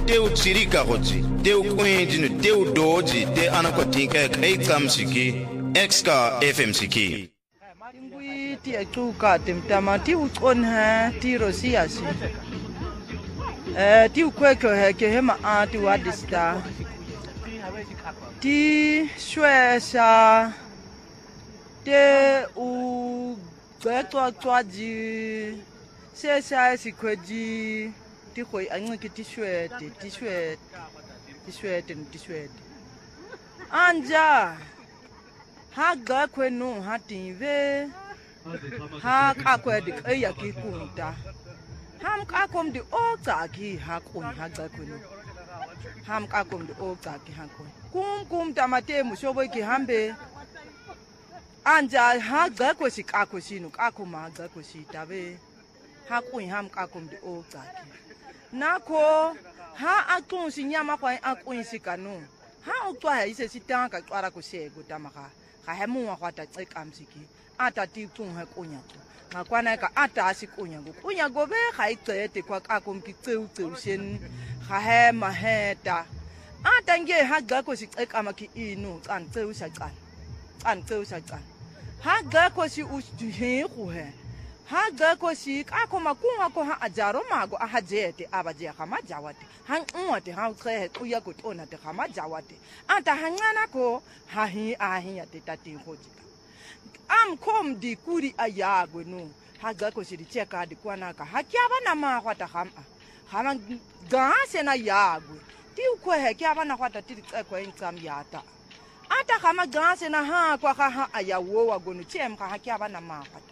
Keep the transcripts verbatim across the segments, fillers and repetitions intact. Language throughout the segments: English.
teu tsirika gotsi teu kwendinu teu doji te anakotinka kai tsamsiki exka fmsiki ngui ti ecuka temtama ti ucon ha ti rosiasi eh ti ukweko he ke hema a ti wadista ti shwesa te u ghetwa twaji sesa sikweji ti khoi anqiki ti shwete ti shwete ti shwete ti shwete anja ha ga kwenu ha tinve ha ka kwedi eya ki kunta ham ka kom di o ta ki ha kun ha ga kwenu ham ka kom di o ta ki ha kun kum kum tamate mushobo ki hambe anja ha ga ko si ka ko sinu ka ko ma ga ko si tabe ha kun ham ka kom di o ta ki nako ha akun si nyama kwa akun si kanu ha utwa ha ise sitanga qara ko sego tamaka ga hemu wa kwata xikamsiki ata ti tun ha kunya ngakwana ka ata asikunya go kunya go be ga icete kwa ka komki ceu ceu shen ga he maheta ata nge ha ga ko sixekama ki inu can ceu sa can can ceu sa can ha ga ko si uhe go he ha ga ko si ka ko makunga ko ha ajaro mago a hajete abaje ga majawate han nwate ha uxe uya go tona te ga majawate anta hangana ko ha hi a hi ya te tati hoji am kom di kuri ayagwe no ha ga ko si di cheka di kwana ka ha kya bana ma kwata hama hama ga se na yagwe ti ukwe he kya bana kwata ti ko incam yata ata kama ga se na ha kwa ha ayawo wa go no chem ka ha kya bana ma kwata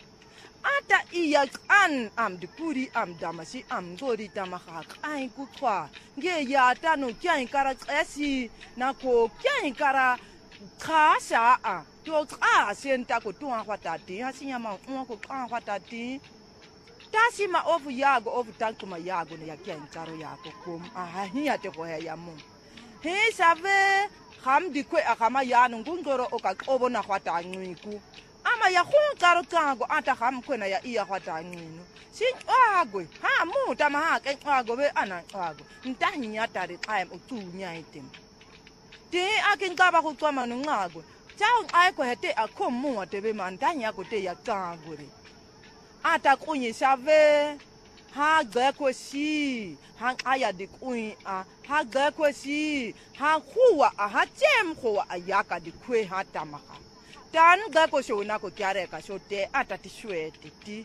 ata iya an am di kuri am damasi am gori tamaka ai kutwa nge yata no kya inkara esi na ko kya inkara khasa a to a senta ko tuwa kwatati hasinya ma unwa ko kwa kwatati tasima ofu yago ofu tankuma yago ne yakya inkaro yako kum a hiya te ko ya mu he save kham di kwe akama ya ngungoro o ka obo na kwata ngiku ama ya khungaro kango ata kham kwena ya iya kwata ngino si agwe ha mu tama ha ke agwe be ana agwe ntahinya tari time utunya item te akin kaba ko tsama no ngagwe tao ai ko hete akomu atebe mantanya ko te ya kangure ata kunyi save ha ga ko si ha aya de kuin a ha ga ko si ha khuwa a ha tem khuwa ayaka de kwe ha tamaka tan ga ko shona ko kyare ka shote ata ti shwete ti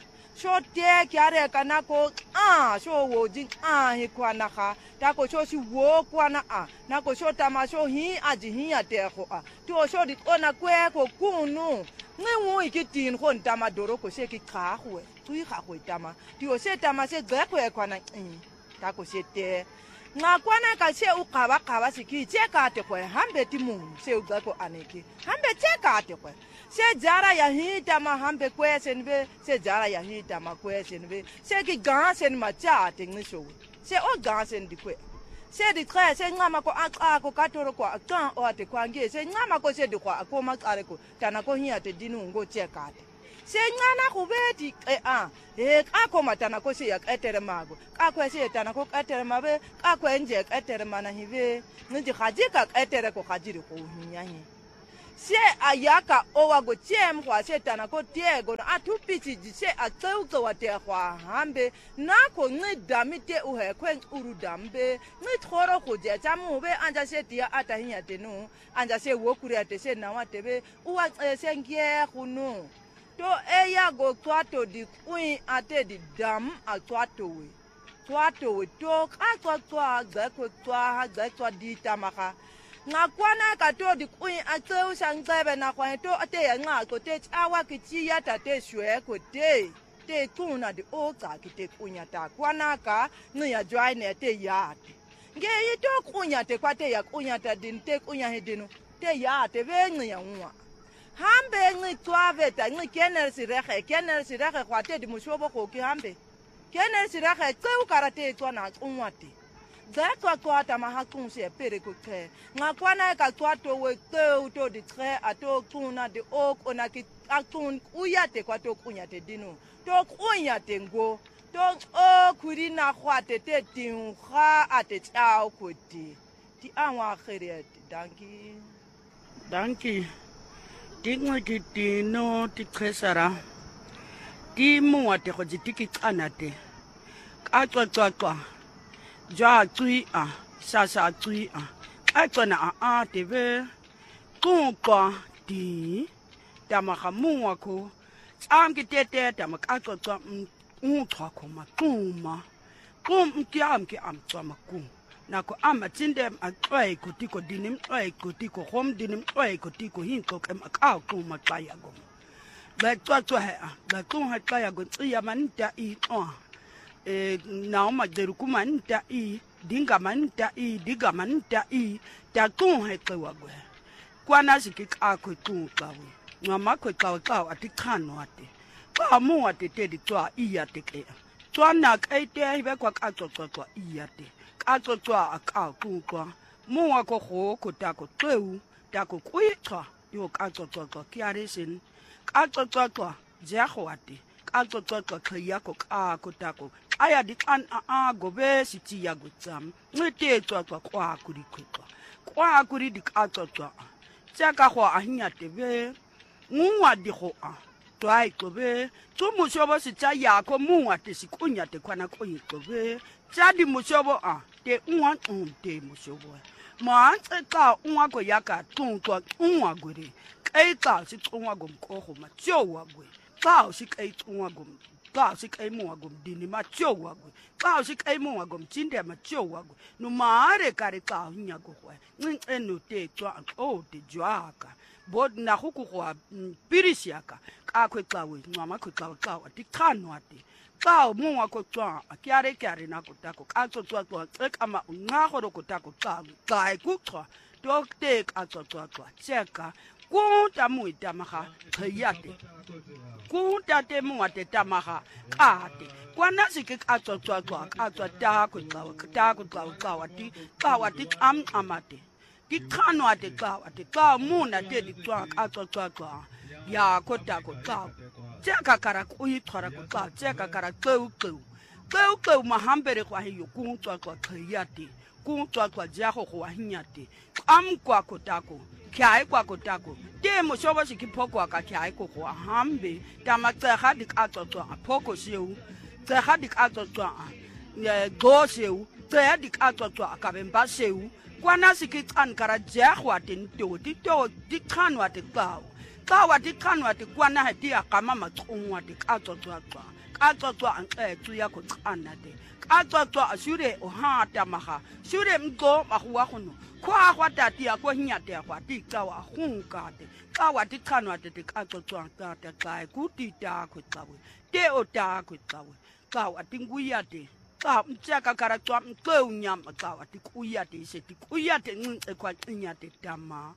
shote kyare ka na ko a sho wo jing a hi kwana ka ta ko sho si wo kwana a na ko sho tama sho hi aji hi ate ko a to sho di ona kwe ko kunu ngewo ikitin ko ntama doro ko se ki kha khwe tui kha ko tama ti o se tama se ga kwe kwana i ta ko se te nga kwana ka se u qaba qaba siki che ka te ko hambe ti mu se u ga ko aneki hambe che ka te ko se jara ya hita ma hambe kwesen be se jara ya hita ma kwesen be se ki gansen ma cha te ngisho se o gansen di kwe se di tre se ngama ko aka ko katoro ko aka o ate kwange se ngama ko se di kwa ko makare ko tana ko hiya te dinu ngo che ka te se ngana go beti e a e ka ko matana ko se ya etere mago ka ko se tana ko etere mabe ka ko enje etere mana hive ngi gaji ka etere ko gaji ko hinya hi se ayaka owa go chem kwa se tana ko tiego na atupiti se ateuto wate kwa hambe na ko ngi damite u he kwen uru dambe ngi thoro go je jamu be anja se tia atahinya tenu anja se wokuri ate se na watebe uwa se ngie kunu to eya go twato di kuin ate di dam atwato we twato we to ka twatwa ga ko twa ga twa di tamaka ngakwana ka to di kuin ateu sangebe na kwa to ate ya nga ko te awa kichi ya tate shwe ko te te tuna di o ka kite kunya ta kwana ka ni ya join ate ya nge yi to kunya te kwa te ya kunya ta din te kunya hedinu te ya te be ngi ya nwa hambe ngi twave ta ngi kener sirehe kener sirehe kwa te di mushobo ko ki hambe kener sirehe tseu karate twana unwate za twa twa ta ma hakun se pere ko ke ngakwana ka twa to we teu to di tre ato tuna di ok ona ki atun uyate kwa to kunya te dinu to kunya te ngo Don't oh kurina kwate te tinga ate tau kuti. Ti anwa kheret danki. Danki. Dingwe ke tino ti tresara. Ti mua te go ditiki tsanate. Ka tswa tswa tswa. Ja tsui a sa sa tsui a. Ka tsona a a te ve. Kunkwa ti tamaga mua ko. Tsangi te te tamaga ka tswa tswa uthwa ko makuma. Kum mkiam ki am tswa makum. Nako ama tsinde atwae kutiko dinim twae kutiko hom dinim twae kutiko hinko kem akau kuma tsaya gom. Ba tswa tswa ha ba tswa tsaya go tsiya manta I o. E na ma deru kuma nta I dinga manta I diga manta I ta tun ha twa go. Kwana siki ka ko tun tsawe. Ngama ko tsawe tsawe atikhano ate. Ba mu ate te di tswa I ate ke. Tswa na kai te be kwa ka tswa tswa I ate. Ka tswa ka kunkwa mua ko go ko ta ko tseu ta ko kuitwa yo ka tswa kiare sin ka tswa ja go ate ka tswa khaya ko ka ko ta ko aya di an a go be siti ya go tsam ngite tswa tswa kwa ku di khutwa kwa ku di ka tswa tsa ka go a hnya te be ngwa di go a twai ko be tsumu shobo si tsa ya ko mua te sikunya te kwana ko itobe tsa di mushobo a te unwa un te mushobo ma ka unwa go yaka tuntwa unwa gore kai ka si unwa go mkogo ma tjowa go ka si kai unwa go ka si kai muwa go dini ma tjowa go ka si kai muwa go mtinde ma tjowa go no mare kare ka nya go go ncenu te twa o te jwaka bod na go go pirisiaka ka kwetlawe ncama kwetlawe ka ati khanwa ati ka muwa ko tswa akiare kiare na ko tako ka tswa tswa tseka ma nga go ko tako ka ka ku tswa dokte ka tswa tswa tseka ku ta mu itamaga khayate ku ta te muwa te tamaga ka te kwana sike ka tswa tswa ka tswa ta ko tsawa ta ko tsawa tsawa ti tsawa ti am amate ti khano ate tsawa ti ka mu na te di tswa ka tswa tswa ya ko tako tsawa tseka kara ku itwara ku tsa tseka kara tseu tseu tseu tseu mahambere kwa hiyo ku tswa tswa khayate ku tswa tswa ja go go hinyate am kwa ko tako kyai kwa ko tako te mo shoba sikipoko ka kyai ko go hambe tama tsega di ka tswa tswa phoko sheu tsega di ka tswa tswa ye go sheu tsega di ka tswa tswa ka bemba sheu kwana sikitsan kara ja go atento di to di thanwa te tsawo ka wa di thanwa te kwana ha di akama matsongwa di ka tswa tswa ka tswa tswa antsetsu ya go tsana te ka tswa tswa ashure o ha tamaga shure mgo magwa gono kwa gwa tati ya go hinyate gwa ti tsawa gunka te ka wa di thanwa te ka tswa tswa ta ta ka ku ti ta go tsawe te o ta go tsawe ka wa tinguya te ka mtsaka kara tswa mtseu nyama ka wa ti kuya te se ti kuya te ntse kwa tsinya te tama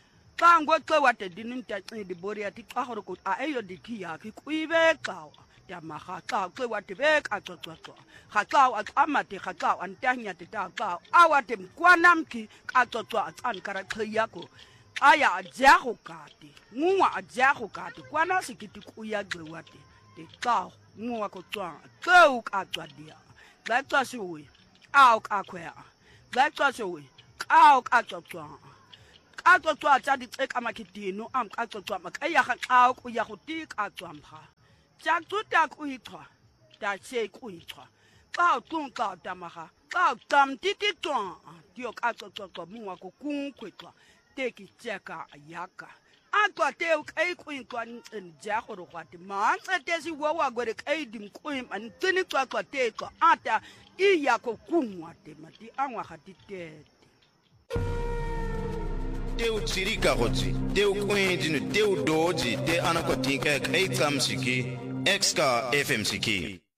ka ngwe tsewa te dininta di boria ti ka gore ko a eyo di kia ki kuibe ka tama ga ka tsewa te be ka tswa tswa ga ka a amate ga ka antanya te ta ka a wa te kwanamki ka tswa tswa tsan kara khaya ko aya ja go kate ngwa a ja go kate kwana sikiti kuya glewa te te ka ngwa ko tswa tseu ka tswa dia ga tswa shwe a ka khwa ga tswa shwe a ka tswa tswa ka tswa tswa tsa di tseka makitino am ka tswa tswa makaya ga ka ku ya go ti ka tswa mha tsa tsuta ku itwa ta che ku itwa ka tung ka tamaga ka tam titi tswa dio ka tswa tswa muwa ko kun kwetwa te ki tseka ayaka atwa te o kai ku itwa ntsen ja go ro gwate ma ntsete si wa wa gore kai dim ku man tsini tswa tswa te tswa ata I ya ko kunwa te mati angwa ga titete teu tsirika gotsi teu kwendino teu doji te anakotinka kai tsamsiki exka F M C K